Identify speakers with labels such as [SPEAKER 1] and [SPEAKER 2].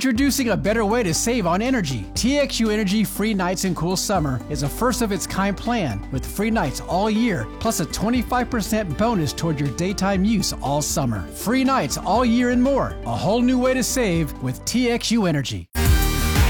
[SPEAKER 1] Introducing a better way to save on energy. TXU Energy Free Nights and Cool Summer is a first-of-its-kind plan with free nights all year, plus a 25% bonus toward your daytime use all summer. Free nights all year and more. A whole new way to save with TXU Energy.